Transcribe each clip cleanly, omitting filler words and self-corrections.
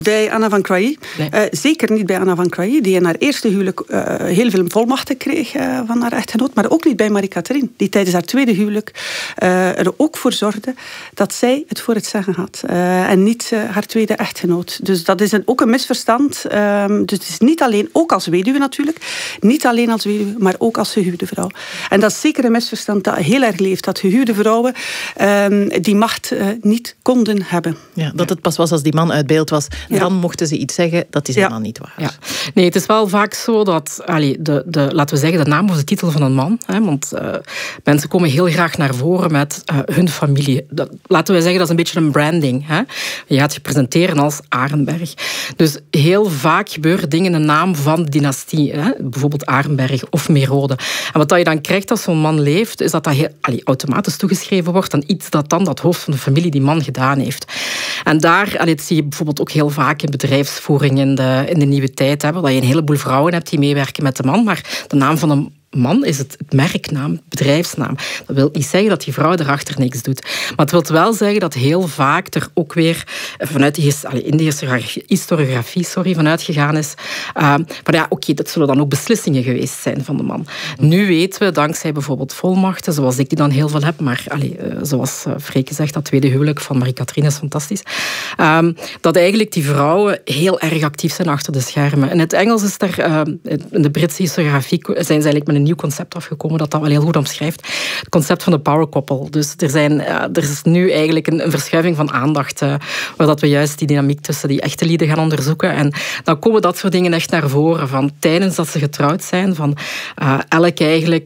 bij Anna van Croÿ. Nee. Zeker niet bij Anna van Croÿ, die in haar eerste huwelijk heel veel volmachten kreeg van haar echtgenoot. Maar ook niet bij Marie-Catherine, die tijdens haar tweede huwelijk er ook voor zorgde dat zij het voor het zeggen had. En niet haar tweede echtgenoot. Dus dat is ook een misverstand. Dus het is niet alleen, ook als weduwe natuurlijk, niet alleen als weduwe, maar ook als gehuwde vrouw. En dat is zeker een misverstand dat heel erg leeft. Dat gehuwde vrouwen die macht niet konden hebben. Ja, dat het pas was als die man uit beeld was. Dan mochten ze iets zeggen, dat is helemaal niet waar. Ja. Nee, het is wel vaak zo dat, laten we zeggen, de naam of de titel van een man. Hè, want mensen komen heel graag naar voren met hun familie. Laten we zeggen, dat is een beetje een branding. Hè. Je gaat je presenteren als Arenberg. Dus heel vaak gebeuren dingen in de naam van de dynastie. Hè. Bijvoorbeeld Arenberg of Merode. En wat je dan krijgt als zo'n man leeft, is dat automatisch toegeschreven wordt aan iets dat dan dat hoofd van de familie die man gedaan heeft. En daar, dat zie je bijvoorbeeld ook heel vaak in bedrijfsvoering in de nieuwe tijd, dat je een heleboel vrouwen hebt die meewerken met de man, maar de naam van een man is het merknaam, bedrijfsnaam. Dat wil niet zeggen dat die vrouw erachter niks doet. Maar het wil wel zeggen dat heel vaak er ook weer vanuit in de historiografie vanuit gegaan is. Dat zullen dan ook beslissingen geweest zijn van de man. Nu weten we, dankzij bijvoorbeeld volmachten, zoals ik die dan heel veel heb, maar zoals Freke zegt, dat tweede huwelijk van Marie-Catherine is fantastisch, dat eigenlijk die vrouwen heel erg actief zijn achter de schermen. In het Engels is er, in de Britse historiografie, zijn ze eigenlijk met een nieuw concept afgekomen dat wel heel goed omschrijft. Het concept van de power couple. Dus er is nu eigenlijk een verschuiving van aandacht, waar dat we juist die dynamiek tussen die echte lieden gaan onderzoeken. En dan komen dat soort dingen echt naar voren. Van tijdens dat ze getrouwd zijn, van elk eigenlijk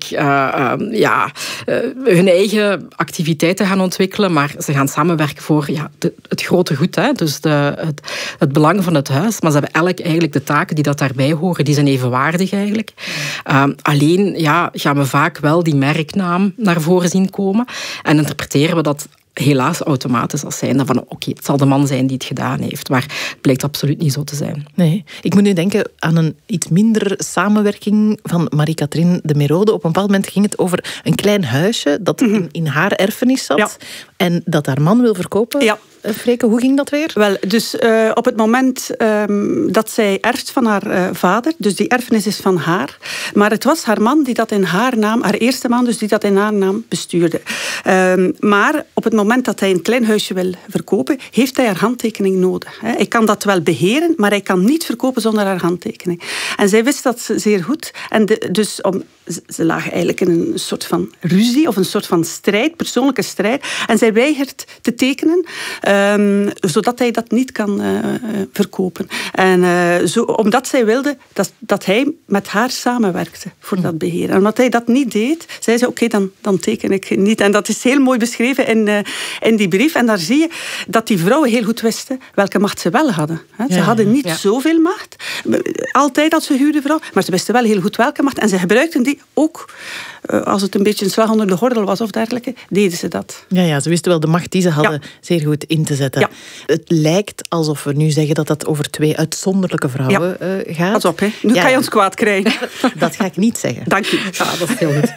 hun eigen activiteiten gaan ontwikkelen, maar ze gaan samenwerken voor het grote goed. Hè? Dus het belang van het huis. Maar ze hebben elk eigenlijk de taken die dat daarbij horen, die zijn evenwaardig eigenlijk. Alleen gaan we vaak wel die merknaam naar voren zien komen en interpreteren we dat helaas automatisch als zijnde van het zal de man zijn die het gedaan heeft. Maar het blijkt absoluut niet zo te zijn. Nee, ik moet nu denken aan een iets minder samenwerking van Marie-Catherine de Merode. Op een bepaald moment ging het over een klein huisje dat in haar erfenis zat en dat haar man wil verkopen. Ja. Freke, hoe ging dat weer? Wel, dus op het moment dat zij erft van haar vader, dus die erfenis is van haar, maar het was haar man die dat in haar naam, haar eerste man, dus die dat in haar naam bestuurde. Maar op het moment dat hij een klein huisje wil verkopen, heeft hij haar handtekening nodig. Hij kan dat wel beheren, maar hij kan niet verkopen zonder haar handtekening. En zij wist dat zeer goed. En ze lagen eigenlijk in een soort van ruzie of een soort van strijd, persoonlijke strijd. En zij weigert te tekenen, zodat hij dat niet kan verkopen. En omdat zij wilde dat hij met haar samenwerkte voor dat beheer. En omdat hij dat niet deed, zei ze, oké, dan teken ik niet. En dat is heel mooi beschreven in die brief. En daar zie je dat die vrouwen heel goed wisten welke macht ze wel hadden. Ze hadden niet zoveel macht, altijd als gehuwde vrouw, maar ze wisten wel heel goed welke macht. En ze gebruikten die ook, als het een beetje een slag onder de gordel was of dergelijke, deden ze dat. Ja, ze wisten wel de macht die ze hadden zeer goed in te zetten. Ja. Het lijkt alsof we nu zeggen dat dat over twee uitzonderlijke vrouwen gaat. Pas op, hè. Nu kan je ons kwaad krijgen. Dat ga ik niet zeggen. Dank je. Ja, dat is heel goed.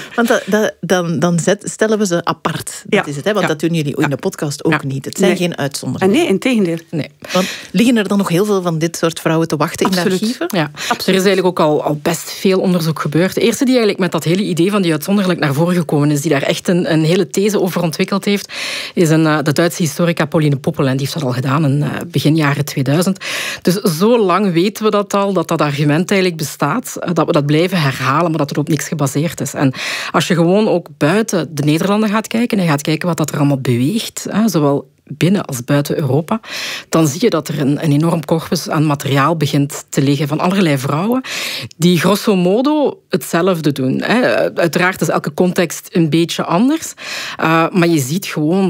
Want dan stellen we ze apart. Dat is het, hè? Want dat doen jullie in de podcast ook niet. Het zijn geen uitzonderingen. Nee, integendeel. Nee. Want liggen er dan nog heel veel van dit soort vrouwen te wachten in de archieven? Ja, absoluut. Er is eigenlijk ook al best veel onderzoek gebeurd. De eerste die eigenlijk met dat hele idee van die uitzonderlijk naar voren gekomen is, die daar echt een hele these over ontwikkeld heeft, is de Duitse historica Pauline Poppel. En die heeft dat al gedaan in begin jaren 2000. Dus zo lang weten we dat al, dat argument eigenlijk bestaat, dat we dat blijven herhalen, maar dat er op niks gebaseerd is. En als je gewoon ook buiten de Nederlanden gaat kijken en gaat kijken wat dat er allemaal beweegt, zowel binnen als buiten Europa, dan zie je dat er een enorm corpus aan materiaal begint te liggen van allerlei vrouwen die grosso modo hetzelfde doen. Uiteraard is elke context een beetje anders, maar je ziet gewoon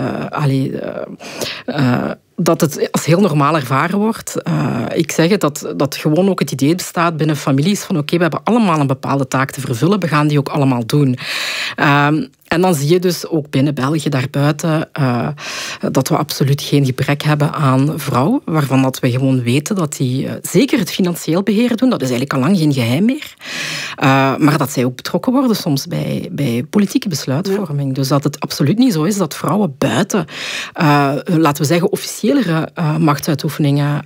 dat het als heel normaal ervaren wordt. Ik zeg het, dat gewoon ook het idee bestaat binnen families van oké, we hebben allemaal een bepaalde taak te vervullen, we gaan die ook allemaal doen. En dan zie je dus ook binnen België daarbuiten dat we absoluut geen gebrek hebben aan vrouwen, waarvan dat we gewoon weten dat die zeker het financieel beheer doen. Dat is eigenlijk al lang geen geheim meer. Maar dat zij ook betrokken worden soms bij politieke besluitvorming. Ja. Dus dat het absoluut niet zo is dat vrouwen buiten, laten we zeggen, officiëlere machtsuitoefeningen